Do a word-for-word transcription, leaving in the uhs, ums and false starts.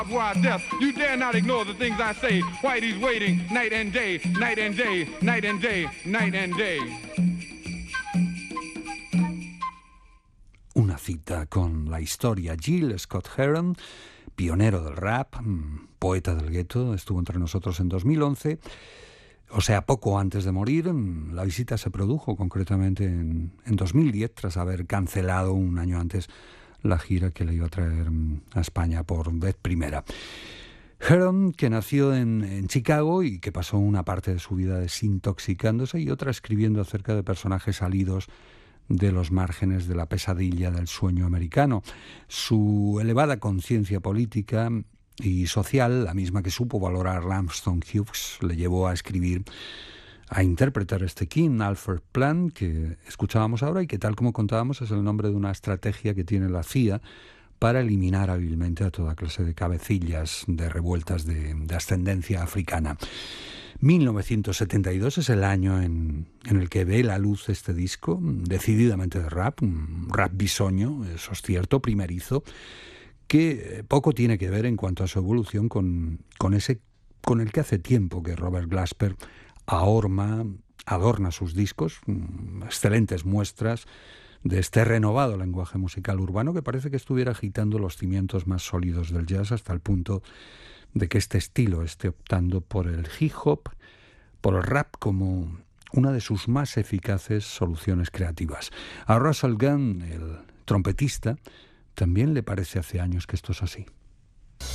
Death. You dare not ignore the things I say. Whitey's waiting night and day, night and day, night and day, night and day. Una cita con la historia. Gil Scott Heron, pionero del rap, poeta del gueto, estuvo entre nosotros en dos mil once. O sea, poco antes de morir. La visita se produjo concretamente en, en dos mil diez, tras haber cancelado un año antes la gira que le iba a traer a España por vez primera. Heron, que nació en, en Chicago y que pasó una parte de su vida desintoxicándose y otra escribiendo acerca de personajes salidos de los márgenes de la pesadilla del sueño americano. Su elevada conciencia política y social, la misma que supo valorar Langston Hughes, le llevó a escribir, a interpretar este King Alfred Plan que escuchábamos ahora y que, tal como contábamos, es el nombre de una estrategia que tiene la C I A para eliminar hábilmente a toda clase de cabecillas de revueltas de, de ascendencia africana. mil novecientos setenta y dos es el año en, en el que ve la luz este disco, decididamente de rap, un rap bisoño, eso es cierto, primerizo, que poco tiene que ver en cuanto a su evolución con, con ese con el que hace tiempo que Robert Glasper ahorma, adorna sus discos, excelentes muestras de este renovado lenguaje musical urbano que parece que estuviera agitando los cimientos más sólidos del jazz hasta el punto de que este estilo esté optando por el hip hop, por el rap como una de sus más eficaces soluciones creativas. A Russell Gunn, el trompetista, también le parece hace años que esto es así.